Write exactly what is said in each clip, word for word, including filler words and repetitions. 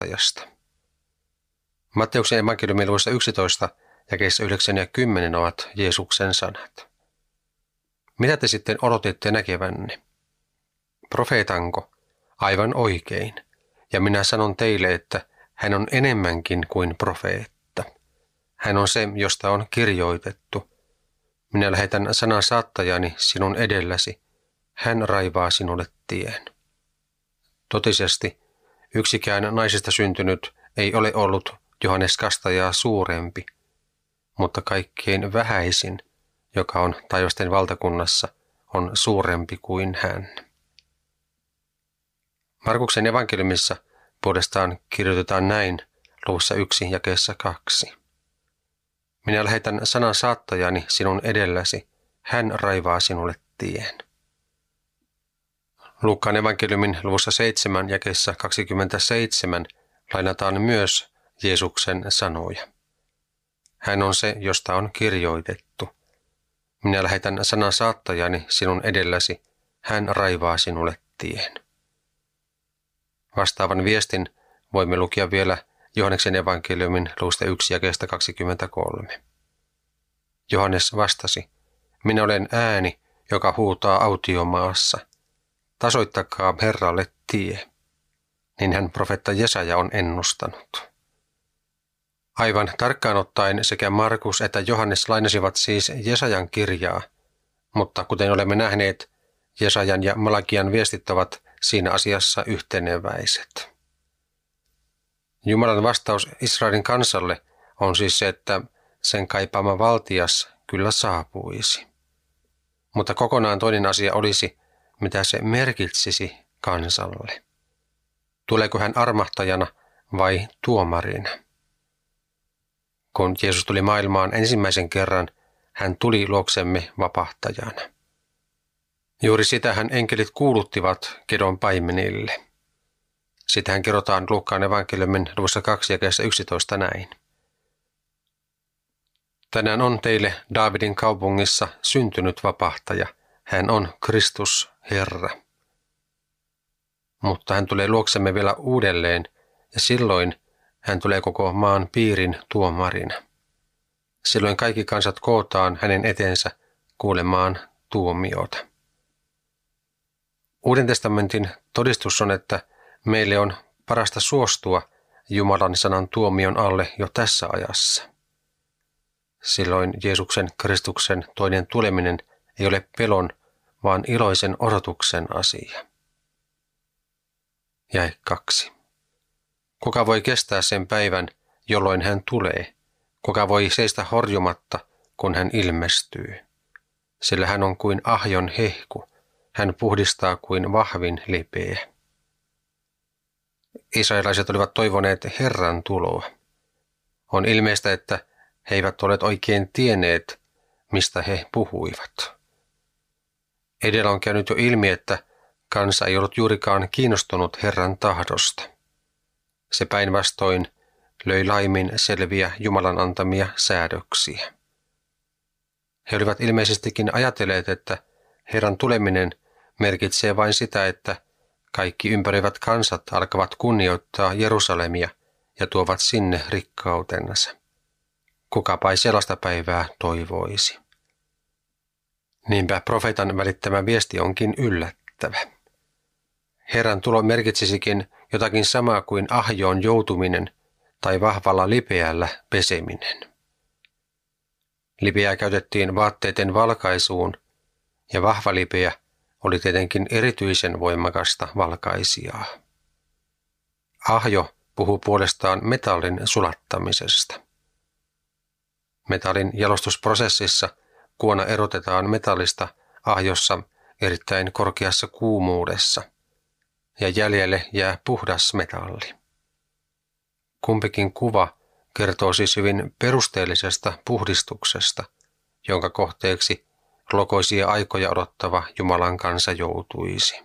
Mestajasta. Matteuksen evankeliumin luvussa yksitoista jakeissa yhdeksän ja kymmenen ovat Jeesuksen sanat. Mitä te sitten odotitte näkevänne? Profeetanko? Aivan oikein. Ja minä sanon teille, että hän on enemmänkin kuin profeetta. Hän on se, josta on kirjoitettu. Minä lähetän sanan saattajani sinun edelläsi. Hän raivaa sinulle tien. Totisesti yksikään naisista syntynyt ei ole ollut Johannes Kastajaa suurempi, mutta kaikkein vähäisin, joka on taivasten valtakunnassa, on suurempi kuin hän. Markuksen evankeliumissa puolestaan kirjoitetaan näin luvussa yksi jakeessa kaksi. Minä lähetän sanan saattajani sinun edelläsi, hän raivaa sinulle tien. Luukkaan evankeliumin luvussa seitsemän jakeessa kaksikymmentäseitsemän lainataan myös Jeesuksen sanoja. Hän on se, josta on kirjoitettu. Minä lähetän sanan saattajani sinun edelläsi, hän raivaa sinulle tien. Vastaavan viestin voimme lukea vielä Johanneksen evankeliumin luvusta yksi jakeesta kaksikymmentäkolme. Johannes vastasi, minä olen ääni, joka huutaa autiomaassa. Tasoittakaa Herralle tie. Niin hän profeetta Jesaja on ennustanut. Aivan tarkkaan ottaen sekä Markus että Johannes lainasivat siis Jesajan kirjaa, mutta kuten olemme nähneet, Jesajan ja Malakian viestit ovat siinä asiassa yhteneväiset. Jumalan vastaus Israelin kansalle on siis se, että sen kaipaama valtias kyllä saapuisi. Mutta kokonaan toinen asia olisi, mitä se merkitsisi kansalle. Tuleeko hän armahtajana vai tuomarina? Kun Jeesus tuli maailmaan ensimmäisen kerran, hän tuli luoksemme vapahtajana. Juuri sitähän enkelit kuuluttivat Kedon paimenille. Sitähän kerrotaan Luukkaan evankeliumin luvussa kaksi jakeessa yksitoista näin. Tänään on teille Daavidin kaupungissa syntynyt vapahtaja. Hän on Kristus Herra. Mutta hän tulee luoksemme vielä uudelleen ja silloin hän tulee koko maan piirin tuomarina. Silloin kaikki kansat kootaan hänen etensä kuulemaan tuomiota. Uuden testamentin todistus on, että meille on parasta suostua Jumalan sanan tuomion alle jo tässä ajassa. Silloin Jeesuksen Kristuksen toinen tuleminen ei ole pelon, vaan iloisen odotuksen asia. Jae kaksi. Kuka voi kestää sen päivän, jolloin hän tulee? Kuka voi seistä horjumatta, kun hän ilmestyy? Sillä hän on kuin ahjon hehku. Hän puhdistaa kuin vahvin lipeä. Israelaiset olivat toivoneet Herran tuloa. On ilmeistä, että he eivät ole oikein tienneet, mistä he puhuivat. Edellä on käynyt jo ilmi, että kansa ei ollut juurikaan kiinnostunut Herran tahdosta. Se päinvastoin löi laimin selviä Jumalan antamia säädöksiä. He olivat ilmeisestikin ajatelleet, että Herran tuleminen merkitsee vain sitä, että kaikki ympäröivät kansat alkavat kunnioittaa Jerusalemia ja tuovat sinne rikkautensa. Kukapa ei sellaista päivää toivoisi. Niinpä profeetan välittämä viesti onkin yllättävä. Herran tulo merkitsisikin jotakin samaa kuin ahjoon joutuminen tai vahvalla lipeällä peseminen. Lipeää käytettiin vaatteiden valkaisuun ja vahva lipeä oli tietenkin erityisen voimakasta valkaisijaa. Ahjo puhuu puolestaan metallin sulattamisesta. Metallin jalostusprosessissa kuona erotetaan metallista ahjossa erittäin korkeassa kuumuudessa ja jäljelle jää puhdas metalli. Kumpikin kuva kertoo siis hyvin perusteellisesta puhdistuksesta, jonka kohteeksi lokoisia aikoja odottava Jumalan kansa joutuisi.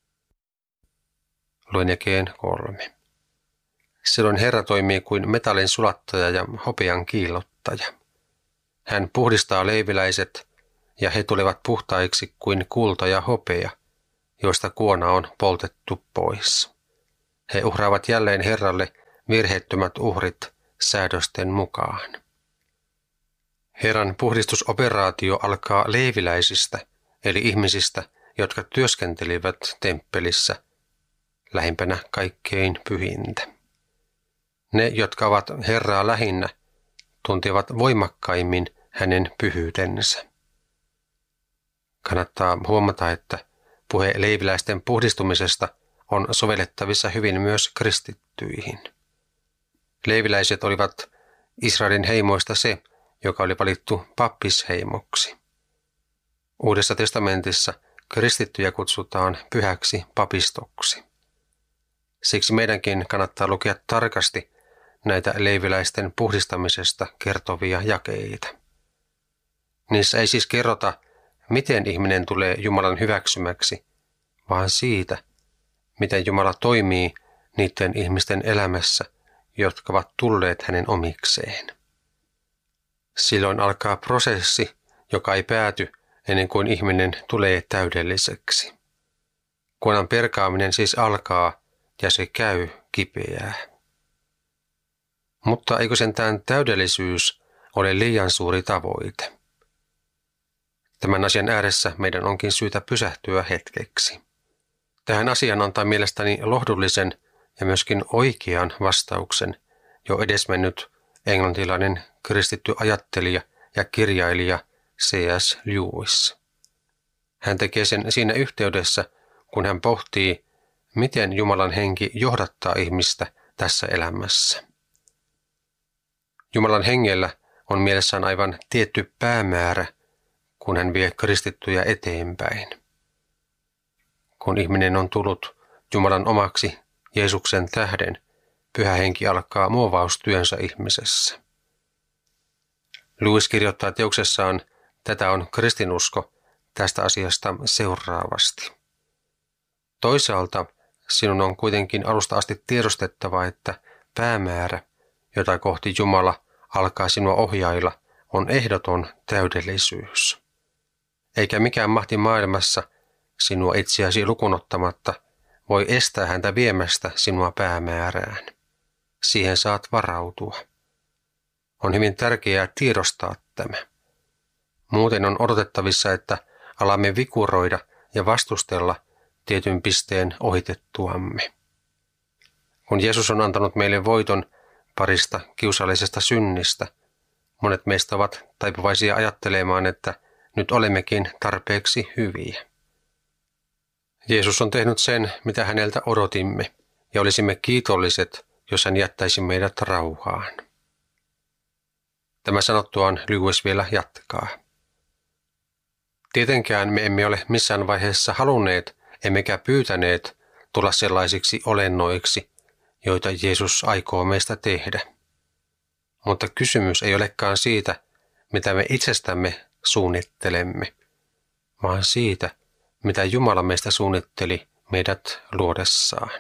Luen jakeen kolme. Silloin Herra toimii kuin metallin sulattaja ja hopean kiillottaja. Hän puhdistaa leiviläiset ja he tulevat puhtaiksi kuin kulta ja hopea, joista kuona on poltettu pois. He uhraavat jälleen Herralle virheettömät uhrit säädösten mukaan. Herran puhdistusoperaatio alkaa leeviläisistä, eli ihmisistä, jotka työskentelivät temppelissä, lähimpänä kaikkein pyhintä. Ne, jotka ovat Herraa lähinnä, tuntivat voimakkaimmin hänen pyhyytensä. Kannattaa huomata, että puhe leeviläisten puhdistumisesta on sovellettavissa hyvin myös kristittyihin. Leeviläiset olivat Israelin heimoista se, joka oli valittu pappisheimoksi. Uudessa testamentissa kristittyjä kutsutaan pyhäksi papistoksi. Siksi meidänkin kannattaa lukea tarkasti näitä leeviläisten puhdistamisesta kertovia jakeita. Niissä ei siis kerrota, miten ihminen tulee Jumalan hyväksymäksi, vaan siitä, miten Jumala toimii niiden ihmisten elämässä, jotka ovat tulleet hänen omikseen. Silloin alkaa prosessi, joka ei pääty ennen kuin ihminen tulee täydelliseksi. Kuonan perkaaminen siis alkaa ja se käy kipeää. Mutta eikö sentään täydellisyys ole liian suuri tavoite? Tämän asian ääressä meidän onkin syytä pysähtyä hetkeksi. Tähän asiaan antaa mielestäni lohdullisen ja myöskin oikean vastauksen jo edesmennyt englantilainen kristitty ajattelija ja kirjailija C S Lewis. Hän tekee sen siinä yhteydessä, kun hän pohtii, miten Jumalan henki johdattaa ihmistä tässä elämässä. Jumalan hengellä on mielessään aivan tietty päämäärä, kun hän vie kristittyjä eteenpäin. Kun ihminen on tullut Jumalan omaksi Jeesuksen tähden, Pyhä Henki alkaa muovaustyönsä ihmisessä. Lewis kirjoittaa teoksessaan Tätä on kristinusko tästä asiasta seuraavasti. Toisaalta sinun on kuitenkin alusta asti tiedostettava, että päämäärä, jota kohti Jumala alkaa sinua ohjailla, on ehdoton täydellisyys. Eikä mikään mahti maailmassa sinua itseäsi lukunottamatta voi estää häntä viemästä sinua päämäärään. Siihen saat varautua. On hyvin tärkeää tiedostaa tämä. Muuten on odotettavissa, että alamme vikuroida ja vastustella tietyn pisteen ohitettuamme. Kun Jeesus on antanut meille voiton parista kiusallisesta synnistä, monet meistä ovat taipuvaisia ajattelemaan, että nyt olemmekin tarpeeksi hyviä. Jeesus on tehnyt sen, mitä häneltä odotimme, ja olisimme kiitolliset, jos hän jättäisi meidät rauhaan. Tämä sanottuaan Lewis vielä jatkaa. Tietenkään me emme ole missään vaiheessa halunneet, emmekä pyytäneet tulla sellaisiksi olennoiksi, joita Jeesus aikoo meistä tehdä. Mutta kysymys ei olekaan siitä, mitä me itsestämme suunnittelemme, vaan siitä, mitä Jumala meistä suunnitteli meidät luodessaan.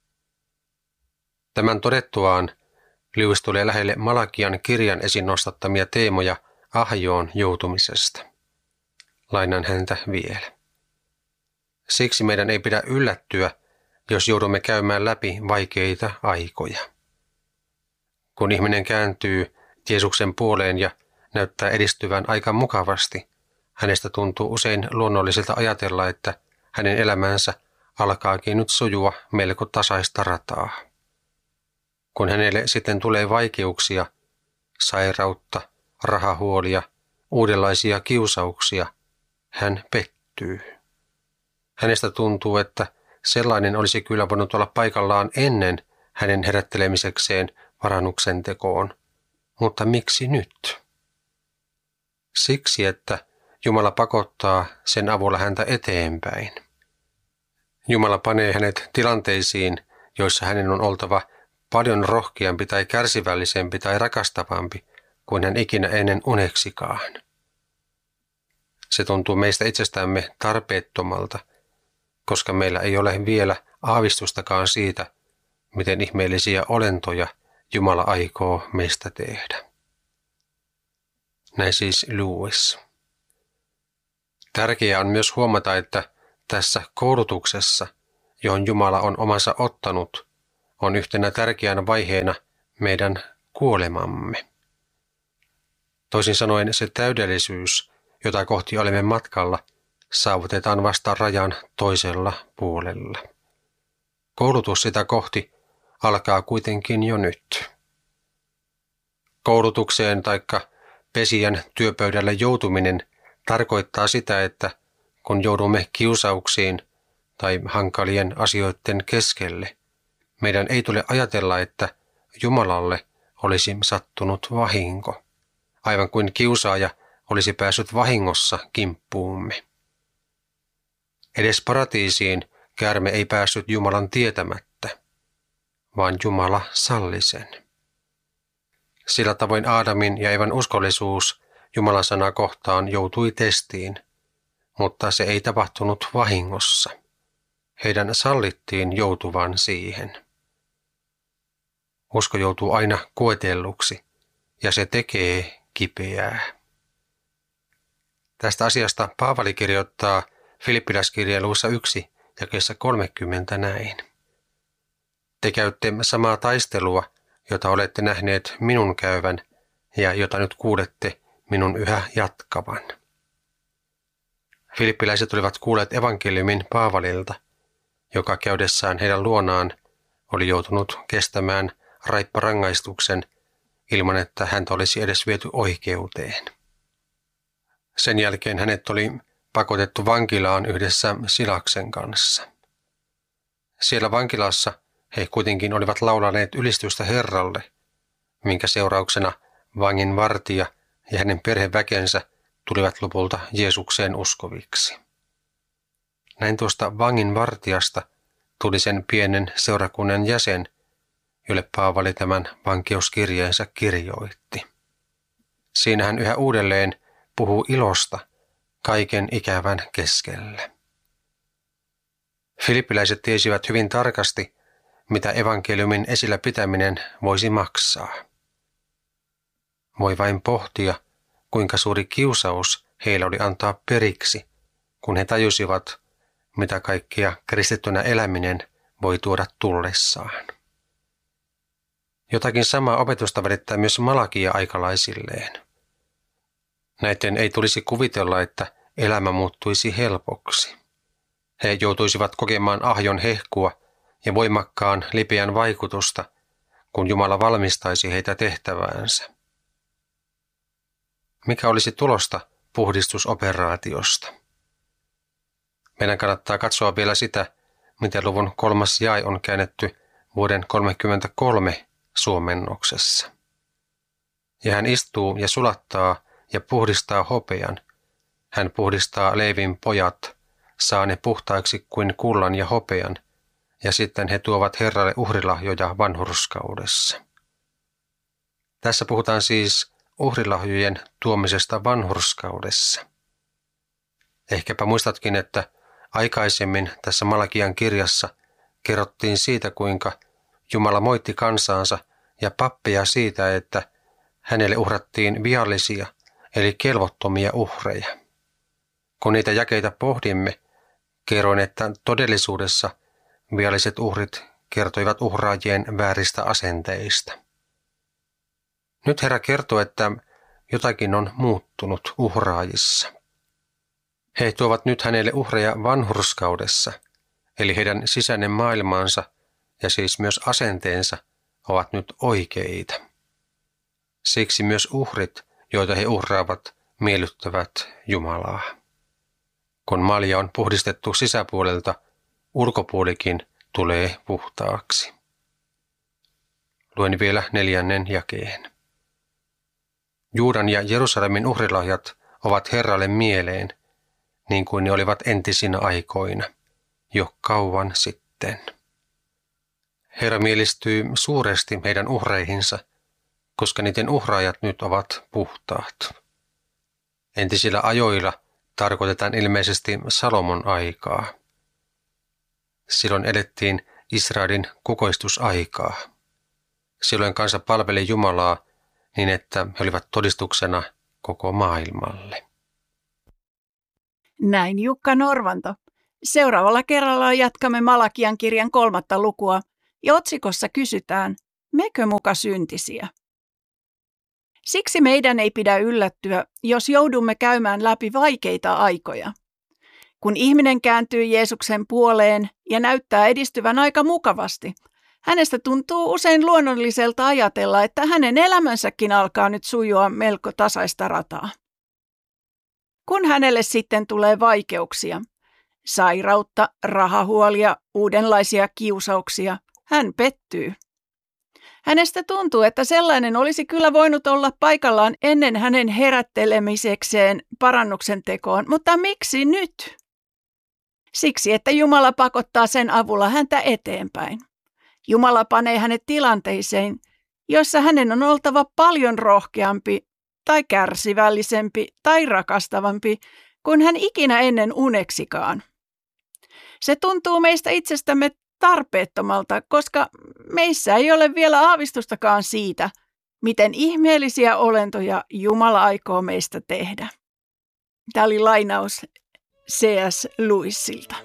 Tämän todettuaan Lewis tulee lähelle Malakian kirjan esiin nostattamia teemoja ahjoon joutumisesta. Lainan häntä vielä. Siksi meidän ei pidä yllättyä, jos joudumme käymään läpi vaikeita aikoja. Kun ihminen kääntyy Jeesuksen puoleen ja näyttää edistyvän aika mukavasti, hänestä tuntuu usein luonnolliselta ajatella, että hänen elämänsä alkaakin nyt sujua melko tasaista rataa. Kun hänelle sitten tulee vaikeuksia, sairautta, rahahuolia, uudenlaisia kiusauksia, hän pettyy. Hänestä tuntuu, että sellainen olisi kyllä voinut olla paikallaan ennen hänen herättelemisekseen parannuksen tekoon. Mutta miksi nyt? Siksi, että Jumala pakottaa sen avulla häntä eteenpäin. Jumala panee hänet tilanteisiin, joissa hänen on oltava paljon rohkeampi tai kärsivällisempi tai rakastavampi kuin hän ikinä ennen uneksikaan. Se tuntuu meistä itsestämme tarpeettomalta, koska meillä ei ole vielä aavistustakaan siitä, miten ihmeellisiä olentoja Jumala aikoo meistä tehdä. Näin siis Lewis. Tärkeää on myös huomata, että tässä koulutuksessa, johon Jumala on omansa ottanut, on yhtenä tärkeänä vaiheena meidän kuolemamme. Toisin sanoen se täydellisyys, jota kohti olemme matkalla, saavutetaan vasta rajan toisella puolella. Koulutus sitä kohti alkaa kuitenkin jo nyt. Koulutukseen taikka pesijän työpöydälle joutuminen tarkoittaa sitä, että kun joudumme kiusauksiin tai hankalien asioiden keskelle, meidän ei tule ajatella, että Jumalalle olisi sattunut vahinko, aivan kuin kiusaaja olisi päässyt vahingossa kimppuumme. Edes paratiisiin käärme ei päässyt Jumalan tietämättä, vaan Jumala salli sen. Sillä tavoin Aadamin ja Evan uskollisuus Jumalan sanaa kohtaan joutui testiin, mutta se ei tapahtunut vahingossa. Heidän sallittiin joutuvan siihen. Usko joutuu aina koetelluksi, ja se tekee kipeää. Tästä asiasta Paavali kirjoittaa Filippiläiskirjeen luvussa yksi jakeessa kolmekymmentä näin. Te käytte samaa taistelua, jota olette nähneet minun käyvän ja jota nyt kuulette minun yhä jatkavan. Filippiläiset olivat kuulleet evankeliumin Paavalilta, joka käydessään heidän luonaan oli joutunut kestämään raipparangaistuksen ilman, että häntä olisi edes viety oikeuteen. Sen jälkeen hänet oli pakotettu vankilaan yhdessä Silaksen kanssa. Siellä vankilassa he kuitenkin olivat laulaneet ylistystä Herralle, minkä seurauksena vangin vartija ja hänen perheväkensä tulivat lopulta Jeesukseen uskoviksi. Näin tuosta vangin vartijasta tuli sen pienen seurakunnan jäsen, jolle Paavali tämän vankeuskirjeensä kirjoitti. Siinä hän yhä uudelleen puhuu ilosta kaiken ikävän keskellä. Filippiläiset tiesivät hyvin tarkasti, mitä evankeliumin esillä pitäminen voisi maksaa. Voi vain pohtia, kuinka suuri kiusaus heillä oli antaa periksi, kun he tajusivat, mitä kaikkia kristittynä eläminen voi tuoda tullessaan. Jotakin samaa opetusta välittää myös Malakia aikalaisilleen. Näiden ei tulisi kuvitella, että elämä muuttuisi helpoksi. He joutuisivat kokemaan ahjon hehkua ja voimakkaan lipeän vaikutusta, kun Jumala valmistaisi heitä tehtäväänsä. Mikä olisi tulosta puhdistusoperaatiosta? Meidän kannattaa katsoa vielä sitä, miten luvun kolmas jae on käännetty vuoden kolmekymmentäkolme suomennoksessa. Ja hän istuu ja sulattaa ja puhdistaa hopean. Hän puhdistaa Leevin pojat, saa ne puhtaiksi kuin kullan ja hopean, ja sitten he tuovat Herralle uhrilahjoja vanhurskaudessa. Tässä puhutaan siis uhrilahjojen tuomisesta vanhurskaudessa. Ehkäpä muistatkin, että aikaisemmin tässä Malakian kirjassa kerrottiin siitä, kuinka Jumala moitti kansaansa ja pappeja siitä, että hänelle uhrattiin viallisia eli kelvottomia uhreja. Kun niitä jakeita pohdimme, kerroin, että todellisuudessa vialliset uhrit kertoivat uhraajien vääristä asenteista. Nyt Herra kertoo, että jotakin on muuttunut uhraajissa. He tuovat nyt hänelle uhreja vanhurskaudessa, eli heidän sisäinen maailmansa ja siis myös asenteensa ovat nyt oikeita. Siksi myös uhrit, joita he uhraavat, miellyttävät Jumalaa. Kun malja on puhdistettu sisäpuolelta, ulkopuolikin tulee puhtaaksi. Luen vielä neljännen jakeen. Juudan ja Jerusalemin uhrilahjat ovat Herralle mieleen, niin kuin ne olivat entisinä aikoina, jo kauan sitten. Herra mielistyy suuresti heidän uhreihinsa, koska niiden uhraajat nyt ovat puhtaat. Entisillä ajoilla tarkoitetaan ilmeisesti Salomon aikaa. Silloin elettiin Israelin kukoistusaikaa. Silloin kansa palveli Jumalaa niin, että he olivat todistuksena koko maailmalle. Näin Jukka Norvanto. Seuraavalla kerralla jatkamme Malakian kirjan kolmatta lukua ja otsikossa kysytään, mekö muka syntisiä? Siksi meidän ei pidä yllättyä, jos joudumme käymään läpi vaikeita aikoja. Kun ihminen kääntyy Jeesuksen puoleen ja näyttää edistyvän aika mukavasti, hänestä tuntuu usein luonnolliselta ajatella, että hänen elämänsäkin alkaa nyt sujua melko tasaista rataa. Kun hänelle sitten tulee vaikeuksia, sairautta, rahahuolia, uudenlaisia kiusauksia, hän pettyy. Hänestä tuntuu, että sellainen olisi kyllä voinut olla paikallaan ennen hänen herättelemisekseen parannuksen tekoon, mutta miksi nyt? Siksi, että Jumala pakottaa sen avulla häntä eteenpäin. Jumala panee hänet tilanteisiin, joissa hänen on oltava paljon rohkeampi tai kärsivällisempi tai rakastavampi kuin hän ikinä ennen uneksikaan. Se tuntuu meistä itsestämme tarpeettomalta, koska meissä ei ole vielä aavistustakaan siitä, miten ihmeellisiä olentoja Jumala aikoo meistä tehdä. Tämä oli lainaus C S Lewisilta.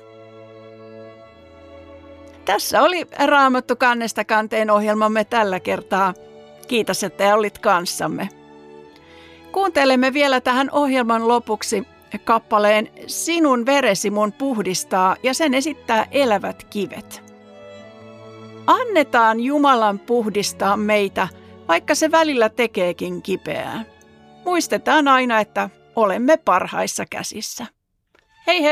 Tässä oli Raamattu kannesta kanteen ohjelmamme tällä kertaa. Kiitos, että olit kanssamme. Kuuntelemme vielä tähän ohjelman lopuksi kappaleen Sinun veresi mun puhdistaa ja sen esittää Elävät kivet. Annetaan Jumalan puhdistaa meitä, vaikka se välillä tekeekin kipeää. Muistetaan aina, että olemme parhaissa käsissä.